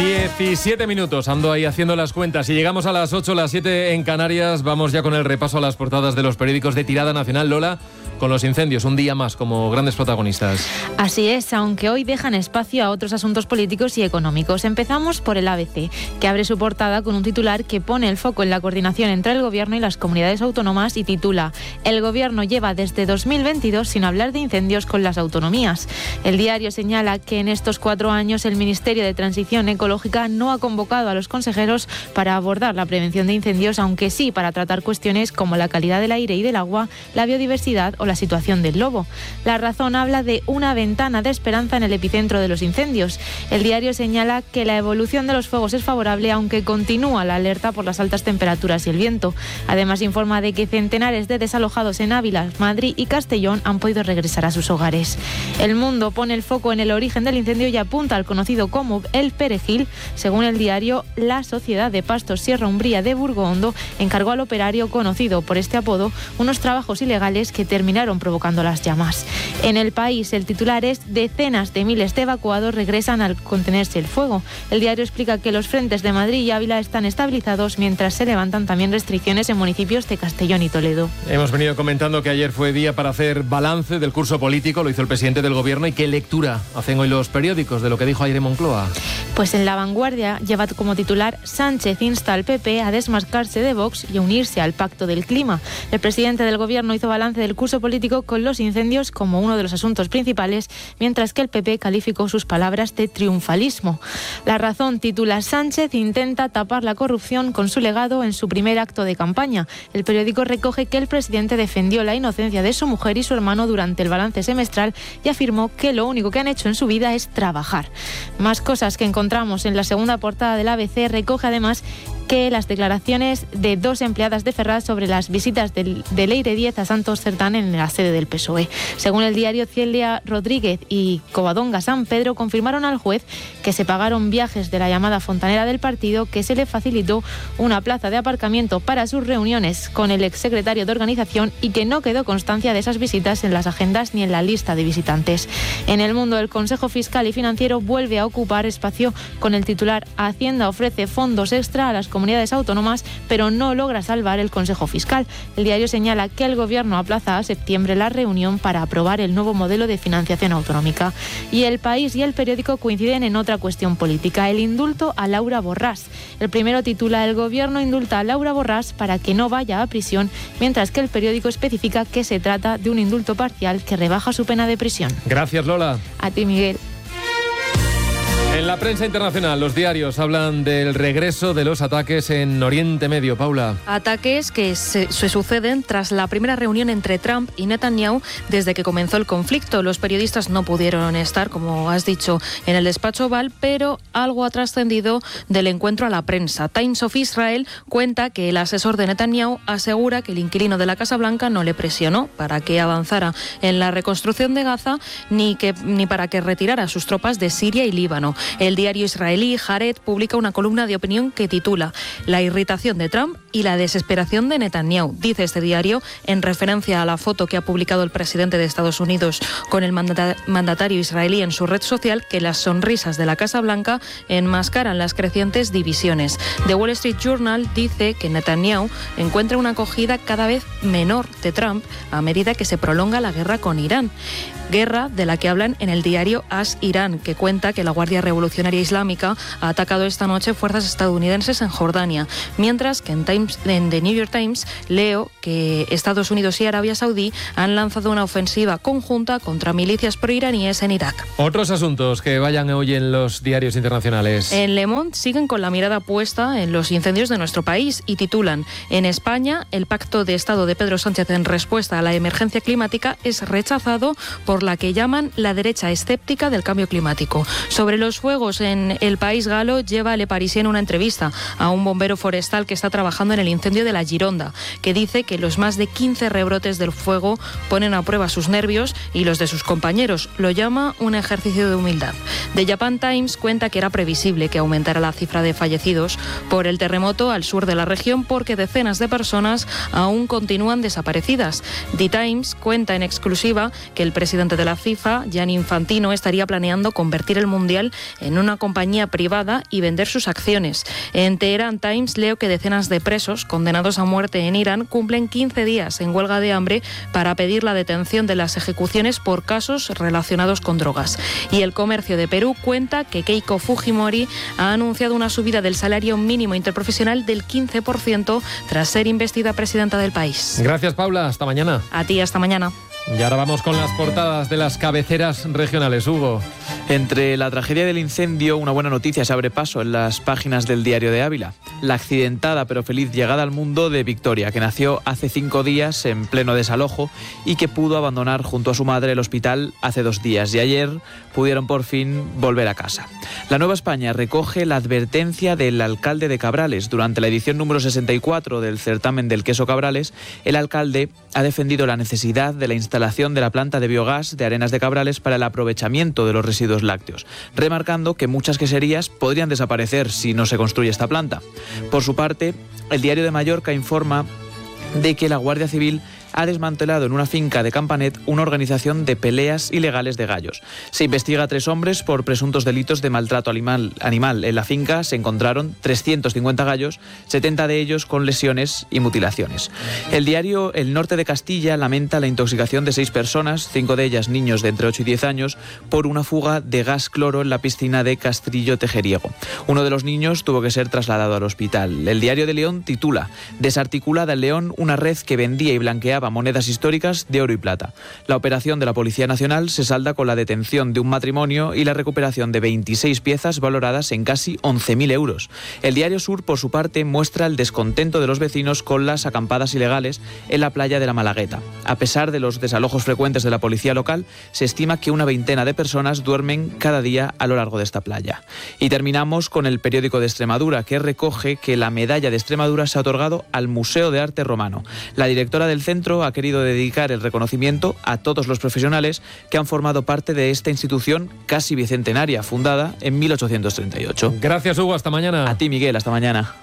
17 minutos, ando ahí haciendo las cuentas y llegamos a las 8, las 7 en Canarias. Vamos ya con el repaso a las portadas de los periódicos de tirada nacional. Lola, con los incendios, un día más como grandes protagonistas. Así es, aunque hoy dejan espacio a otros asuntos políticos y económicos. Empezamos por el ABC, que abre su portada con un titular que pone el foco en la coordinación entre el Gobierno y las comunidades autónomas y titula: El Gobierno lleva desde 2022 sin hablar de incendios con las autonomías. El diario señala que en estos 4 años el Ministerio de Transición Ecológica no ha convocado a los consejeros para abordar la prevención de incendios, aunque sí para tratar cuestiones como la calidad del aire y del agua, la biodiversidad o la situación del lobo. La Razón habla de una ventana de esperanza en el epicentro de los incendios. El diario señala que la evolución de los fuegos es favorable, aunque continúa la alerta por las altas temperaturas y el viento. Además, informa de que centenares de desalojados en Ávila, Madrid y Castellón han podido regresar a sus hogares. El Mundo pone el foco en el origen del incendio y apunta al conocido como el perejil. Según el diario, la Sociedad de Pastos Sierra Umbría de Burgohondo encargó al operario conocido por este apodo unos trabajos ilegales que terminaron provocando las llamas. En El País, el titular es: decenas de miles de evacuados regresan al contenerse el fuego. El diario explica que los frentes de Madrid y Ávila están estabilizados, mientras se levantan también restricciones en municipios de Castellón y Toledo. Hemos venido comentando que ayer fue día para hacer balance del curso político, lo hizo el presidente del Gobierno. ¿Y qué lectura hacen hoy los periódicos de lo que dijo ayer en Moncloa? Pues en La Vanguardia lleva como titular: Sánchez insta al PP a desmarcarse de Vox y a unirse al Pacto del Clima. El presidente del Gobierno hizo balance del curso político con los incendios como uno de los asuntos principales, mientras que el PP calificó sus palabras de triunfalismo. La Razón titula: Sánchez intenta tapar la corrupción con su legado en su primer acto de campaña. El periódico recoge que el presidente defendió la inocencia de su mujer y su hermano durante el balance semestral y afirmó que lo único que han hecho en su vida es trabajar. Más cosas que encontramos en la segunda portada del ABC. Recoge además que las declaraciones de 2 empleadas de Ferraz sobre las visitas de Leire Díez a Santos Cerdán en la sede del PSOE. Según el diario, Celia Rodríguez y Covadonga San Pedro confirmaron al juez que se pagaron viajes de la llamada fontanera del partido, que se le facilitó una plaza de aparcamiento para sus reuniones con el exsecretario de organización y que no quedó constancia de esas visitas en las agendas ni en la lista de visitantes. En El Mundo, el Consejo Fiscal y Financiero vuelve a ocupar espacio con el titular: Hacienda ofrece fondos extra a las comunidades autónomas, pero no logra salvar el Consejo Fiscal. El diario señala que el Gobierno aplaza a septiembre la reunión para aprobar el nuevo modelo de financiación autonómica. Y El País y el periódico coinciden en otra cuestión política: el indulto a Laura Borràs. El primero titula: El Gobierno indulta a Laura Borràs para que no vaya a prisión, mientras que el periódico especifica que se trata de un indulto parcial que rebaja su pena de prisión. Gracias, Lola. A ti, Miguel. En la prensa internacional, los diarios hablan del regreso de los ataques en Oriente Medio. Paula. Ataques que se suceden tras la primera reunión entre Trump y Netanyahu desde que comenzó el conflicto. Los periodistas no pudieron estar, como has dicho, en el despacho Oval, pero algo ha trascendido del encuentro a la prensa. Times of Israel cuenta que el asesor de Netanyahu asegura que el inquilino de la Casa Blanca no le presionó para que avanzara en la reconstrucción de Gaza ni para que retirara sus tropas de Siria y Líbano. El diario israelí Haaretz publica una columna de opinión que titula: La irritación de Trump y la desesperación de Netanyahu. Dice este diario, en referencia a la foto que ha publicado el presidente de Estados Unidos con el mandatario israelí en su red social, que las sonrisas de la Casa Blanca enmascaran las crecientes divisiones. The Wall Street Journal dice que Netanyahu encuentra una acogida cada vez menor de Trump a medida que se prolonga la guerra con Irán. Guerra de la que hablan en el diario As Irán, que cuenta que la Guardia Revolucionaria Islámica ha atacado esta noche fuerzas estadounidenses en Jordania, mientras que en The New York Times leo que Estados Unidos y Arabia Saudí han lanzado una ofensiva conjunta contra milicias proiraníes en Irak. Otros asuntos que vayan hoy en los diarios internacionales. En Le Monde siguen con la mirada puesta en los incendios de nuestro país y titulan: En España, el pacto de Estado de Pedro Sánchez en respuesta a la emergencia climática es rechazado por la que llaman la derecha escéptica del cambio climático. Sobre los fuegos en El País galo, lleva Le Parisien una entrevista a un bombero forestal que está trabajando en el incendio de la Gironda, que dice que los más de 15 rebrotes del fuego ponen a prueba sus nervios y los de sus compañeros. Lo llama un ejercicio de humildad. The Japan Times cuenta que era previsible que aumentara la cifra de fallecidos por el terremoto al sur de la región, porque decenas de personas aún continúan desaparecidas. The Times cuenta en exclusiva que el presidente de la FIFA, Gianni Infantino, estaría planeando convertir el Mundial en una compañía privada y vender sus acciones. En Tehran Times leo que decenas de presos condenados a muerte en Irán cumplen 15 días en huelga de hambre para pedir la detención de las ejecuciones por casos relacionados con drogas. Y El Comercio de Perú cuenta que Keiko Fujimori ha anunciado una subida del salario mínimo interprofesional del 15% tras ser investida presidenta del país. Gracias, Paula. Hasta mañana. A ti, hasta mañana. Y ahora vamos con las portadas de las cabeceras regionales. Hugo. Entre la tragedia del incendio, una buena noticia se abre paso en las páginas del Diario de Ávila. La accidentada pero feliz llegada al mundo de Victoria, que nació hace 5 días en pleno desalojo y que pudo abandonar junto a su madre el hospital hace 2 días. Y ayer pudieron por fin volver a casa. La Nueva España recoge la advertencia del alcalde de Cabrales. Durante la edición número 64 del certamen del queso Cabrales, el alcalde ha defendido la necesidad de la instalación de la planta de biogás de Arenas de Cabrales para el aprovechamiento de los residuos lácteos, remarcando que muchas queserías podrían desaparecer si no se construye esta planta. Por su parte, el Diario de Mallorca informa de que la Guardia Civil ha desmantelado en una finca de Campanet una organización de peleas ilegales de gallos. Se investiga a 3 hombres por presuntos delitos de maltrato animal. En la finca se encontraron 350 gallos, 70 de ellos con lesiones y mutilaciones. El diario El Norte de Castilla lamenta la intoxicación de 6 personas, 5 de ellas niños de entre 8 y 10 años, por una fuga de gas cloro en la piscina de Castrillo Tejeriego. Uno de los niños tuvo que ser trasladado al hospital. El Diario de León titula: Desarticulada en León una red que vendía y blanqueaba monedas históricas de oro y plata. La operación de la Policía Nacional se salda con la detención de un matrimonio y la recuperación de 26 piezas valoradas en casi 11.000 euros. El Diario Sur, por su parte, muestra el descontento de los vecinos con las acampadas ilegales en la playa de la Malagueta. A pesar de los desalojos frecuentes de la policía local, se estima que una veintena de personas duermen cada día a lo largo de esta playa. Y terminamos con el Periódico de Extremadura, que recoge que la medalla de Extremadura se ha otorgado al Museo de Arte Romano. La directora del centro ha querido dedicar el reconocimiento a todos los profesionales que han formado parte de esta institución casi bicentenaria, fundada en 1838. Gracias, Hugo. Hasta mañana. A ti, Miguel. Hasta mañana.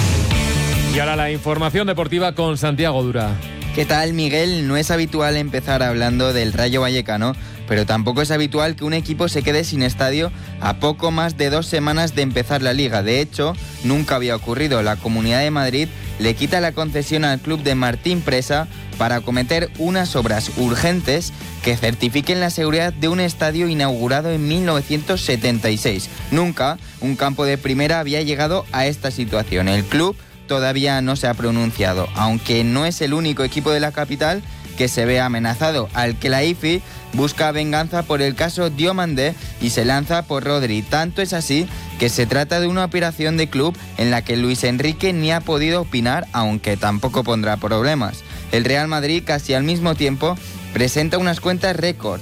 Y ahora la información deportiva con Santiago Dura. ¿Qué tal, Miguel? No es habitual empezar hablando del Rayo Vallecano, pero tampoco es habitual que un equipo se quede sin estadio a poco más de 2 semanas de empezar la Liga. De hecho, nunca había ocurrido. La Comunidad de Madrid le quita la concesión al club de Martín Presa para acometer unas obras urgentes que certifiquen la seguridad de un estadio inaugurado en 1976. Nunca un campo de primera había llegado a esta situación. El club todavía no se ha pronunciado, aunque no es el único equipo de la capital que se ve amenazado. Al que la IFI busca venganza por el caso Diomandé y se lanza por Rodri. Tanto es así que se trata de una operación de club en la que Luis Enrique ni ha podido opinar, aunque tampoco pondrá problemas. El Real Madrid, casi al mismo tiempo, presenta unas cuentas récord.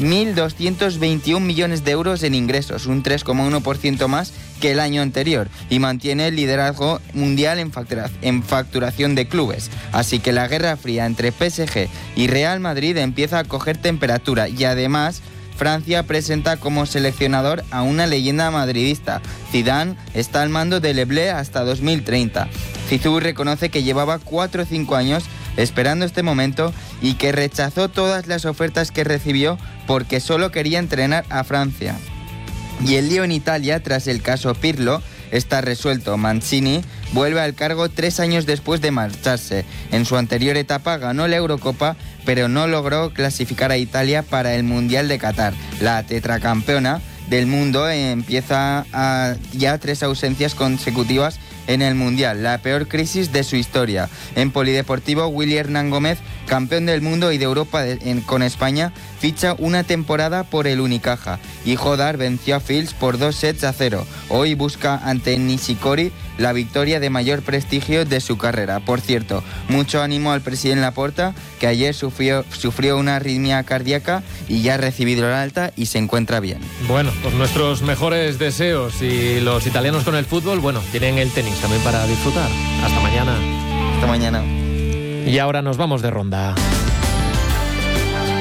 1.221 millones de euros en ingresos, un 3,1% más que el año anterior, y mantiene el liderazgo mundial en facturación de clubes. Así que la guerra fría entre PSG y Real Madrid empieza a coger temperatura, y además Francia presenta como seleccionador a una leyenda madridista. Zidane está al mando del Eblé hasta 2030. Zizou reconoce que llevaba 4 o 5 años esperando este momento y que rechazó todas las ofertas que recibió porque solo quería entrenar a Francia. Y el lío en Italia, tras el caso Pirlo, está resuelto. Mancini vuelve al cargo 3 años después de marcharse. En su anterior etapa ganó la Eurocopa, pero no logró clasificar a Italia para el Mundial de Qatar. La tetracampeona del mundo empieza ya 3 ausencias consecutivas en el Mundial, la peor crisis de su historia. En polideportivo, Willy Hernán Gómez, campeón del mundo y de Europa con España, ficha una temporada por el Unicaja, y Jodar venció a Fields por 2-0. Hoy busca ante Nishikori la victoria de mayor prestigio de su carrera. Por cierto, mucho ánimo al presidente Laporta, que ayer sufrió una arritmia cardíaca y ya ha recibido el alta y se encuentra bien. Bueno, pues nuestros mejores deseos, y los italianos con el fútbol, bueno, tienen el tenis también para disfrutar. Hasta mañana. Hasta mañana. Y ahora nos vamos de ronda.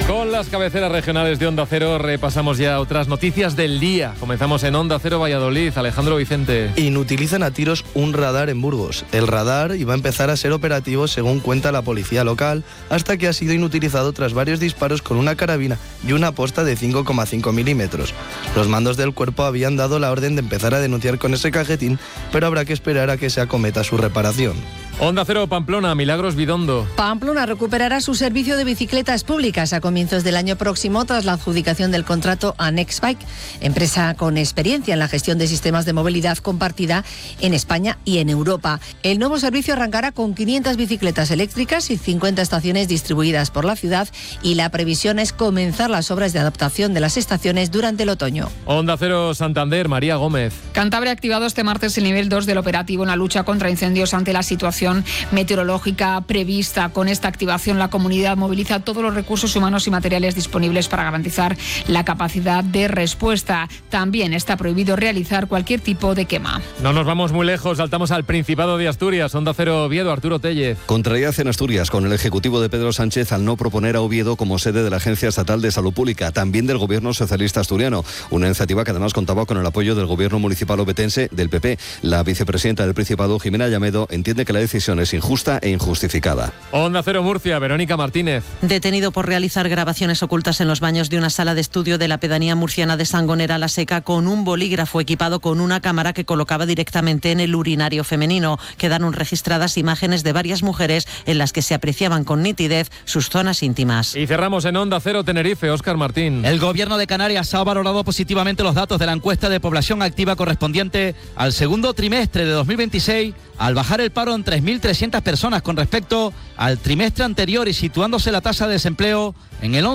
Con las cabeceras regionales de Onda Cero repasamos ya otras noticias del día. Comenzamos en Onda Cero Valladolid. Alejandro Vicente. Inutilizan a tiros un radar en Burgos. El radar iba a empezar a ser operativo según cuenta la policía local, hasta que ha sido inutilizado tras varios disparos con una carabina y una posta de 5,5 milímetros. Los mandos del cuerpo habían dado la orden de empezar a denunciar con ese cajetín, pero habrá que esperar a que se acometa su reparación. Onda Cero Pamplona, Milagros Bidondo. Pamplona recuperará su servicio de bicicletas públicas a comienzos del año próximo tras la adjudicación del contrato a Nextbike, empresa con experiencia en la gestión de sistemas de movilidad compartida en España y en Europa. El nuevo servicio arrancará con 500 bicicletas eléctricas y 50 estaciones distribuidas por la ciudad, y la previsión es comenzar las obras de adaptación de las estaciones durante el otoño. Onda Cero Santander, María Gómez. Cantabria ha activado este martes el nivel 2 del operativo en la lucha contra incendios ante la situación meteorológica prevista. Con esta activación, la comunidad moviliza todos los recursos humanos y materiales disponibles para garantizar la capacidad de respuesta. También está prohibido realizar cualquier tipo de quema. No nos vamos muy lejos, saltamos al Principado de Asturias. Onda Cero Oviedo, Arturo Tellez. Contrariedad en Asturias con el Ejecutivo de Pedro Sánchez al no proponer a Oviedo como sede de la Agencia Estatal de Salud Pública, también del Gobierno Socialista Asturiano. Una iniciativa que además contaba con el apoyo del Gobierno Municipal obetense del PP. La vicepresidenta del Principado, Jimena Llamedo, entiende que la decisión es injusta e injustificada. Onda Cero Murcia, Verónica Martínez. Detenido por realizar grabaciones ocultas en los baños de una sala de estudio de la pedanía murciana de Sangonera la Seca con un bolígrafo equipado con una cámara que colocaba directamente en el urinario femenino. Quedaron registradas imágenes de varias mujeres en las que se apreciaban con nitidez sus zonas íntimas. Y cerramos en Onda Cero Tenerife, Óscar Martín. El Gobierno de Canarias ha valorado positivamente los datos de la encuesta de población activa correspondiente al segundo trimestre de 2026, al bajar el paro en 3.300 personas con respecto al trimestre anterior y situándose la tasa de desempleo en el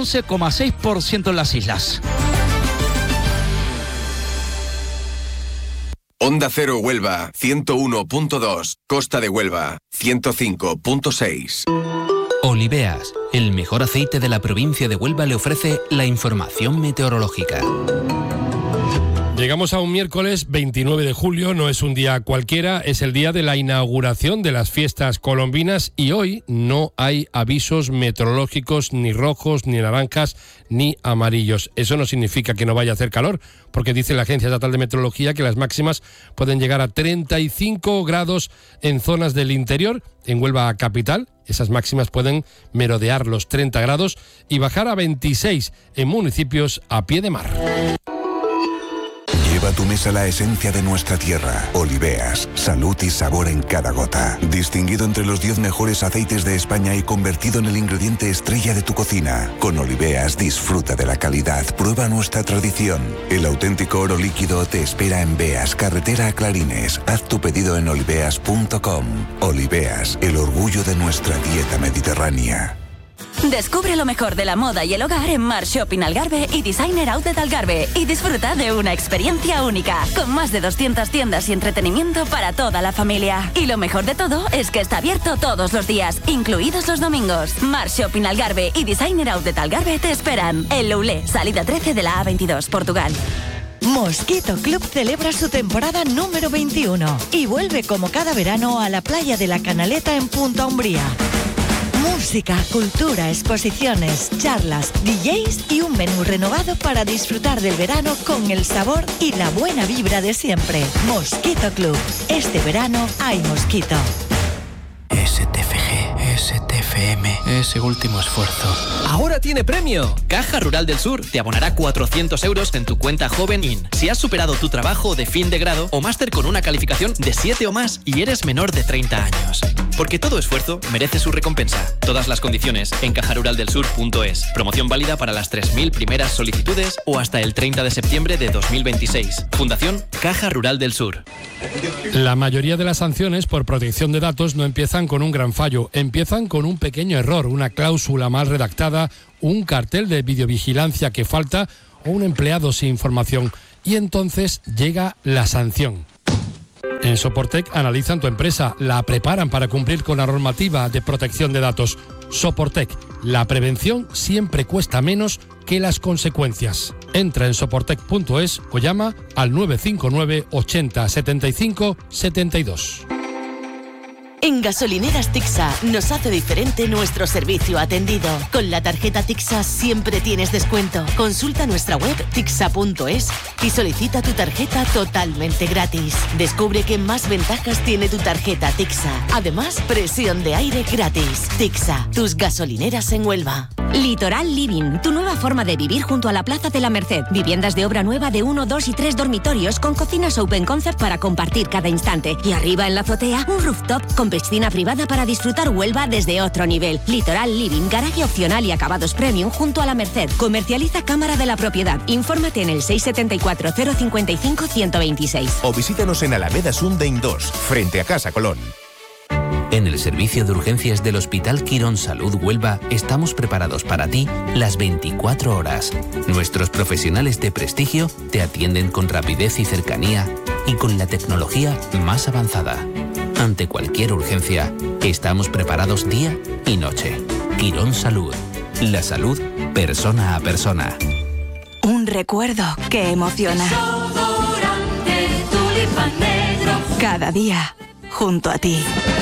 11,6% en las islas. Onda Cero Huelva, 101.2. Costa de Huelva, 105.6. Oliveas, el mejor aceite de la provincia de Huelva, le ofrece la información meteorológica. Llegamos a un miércoles 29 de julio, no es un día cualquiera, es el día de la inauguración de las fiestas colombinas y hoy no hay avisos meteorológicos ni rojos, ni naranjas, ni amarillos. Eso no significa que no vaya a hacer calor, porque dice la Agencia Estatal de Meteorología que las máximas pueden llegar a 35 grados en zonas del interior, en Huelva capital. Esas máximas pueden merodear los 30 grados y bajar a 26 en municipios a pie de mar. Lleva a tu mesa la esencia de nuestra tierra. Oliveas, salud y sabor en cada gota. Distinguido entre los 10 mejores aceites de España y convertido en el ingrediente estrella de tu cocina. Con Oliveas disfruta de la calidad, prueba nuestra tradición. El auténtico oro líquido te espera en Beas, carretera a Clarines. Haz tu pedido en oliveas.com. Oliveas, el orgullo de nuestra dieta mediterránea. Descubre lo mejor de la moda y el hogar en Mar Shopping Algarve y Designer Outlet Algarve y disfruta de una experiencia única, con más de 200 tiendas y entretenimiento para toda la familia. Y lo mejor de todo es que está abierto todos los días, incluidos los domingos. Mar Shopping Algarve y Designer Outlet Algarve te esperan. En Loulé, salida 13 de la A22, Portugal. Mosquito Club celebra su temporada número 21 y vuelve como cada verano a la playa de la Canaleta en Punta Umbría. Música, cultura, exposiciones, charlas, DJs y un menú renovado para disfrutar del verano con el sabor y la buena vibra de siempre. Mosquito Club. Este verano hay mosquito. STFG, STFM, ese último esfuerzo. ¡Ahora tiene premio! Caja Rural del Sur te abonará 400 euros en tu cuenta Joven IN si has superado tu trabajo de fin de grado o máster con una calificación de 7 o más y eres menor de 30 años. Porque todo esfuerzo merece su recompensa. Todas las condiciones en cajaruraldelsur.es. Promoción válida para las 3.000 primeras solicitudes o hasta el 30 de septiembre de 2026. Fundación Caja Rural del Sur. La mayoría de las sanciones por protección de datos no empiezan con un gran fallo, empiezan con un pequeño error, una cláusula mal redactada, un cartel de videovigilancia que falta o un empleado sin información. Y entonces llega la sanción. En Soportec analizan tu empresa, la preparan para cumplir con la normativa de protección de datos. Soportec, la prevención siempre cuesta menos que las consecuencias. Entra en soportec.es o llama al 959 80 75 72. En Gasolineras Tixa nos hace diferente nuestro servicio atendido. Con la tarjeta Tixa siempre tienes descuento. Consulta nuestra web tixa.es y solicita tu tarjeta totalmente gratis. Descubre qué más ventajas tiene tu tarjeta Tixa. Además, presión de aire gratis. Tixa, tus gasolineras en Huelva. Litoral Living, tu nueva forma de vivir junto a la Plaza de la Merced. Viviendas de obra nueva de 1, 2 y 3 dormitorios con cocinas open concept para compartir cada instante. Y arriba en la azotea, un rooftop con piscina privada para disfrutar Huelva desde otro nivel. Litoral Living, garaje opcional y acabados premium junto a la Merced. Comercializa Cámara de la Propiedad. Infórmate en el 674 055 126. O visítanos en Alameda Sundain 2, frente a Casa Colón. En el servicio de urgencias del Hospital Quirón Salud Huelva estamos preparados para ti las 24 horas. Nuestros profesionales de prestigio te atienden con rapidez y cercanía y con la tecnología más avanzada. Ante cualquier urgencia, estamos preparados día y noche. Quirón Salud. La salud persona a persona. Un recuerdo que emociona. Cada día junto a ti.